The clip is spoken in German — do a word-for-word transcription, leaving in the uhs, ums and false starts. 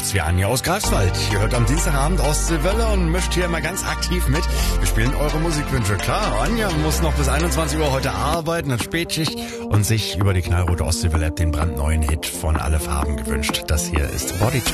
macht's wie Anja aus Greifswald. Ihr hört am Dienstagabend Ostseewelle und mischt hier immer ganz aktiv mit. Wir spielen eure Musikwünsche. Klar, Anja muss noch bis einundzwanzig Uhr heute arbeiten, hat Spätschicht und sich über die knallrote Ostseewelle-App den brandneuen Hit von Alle Farben gewünscht. Das hier ist Body.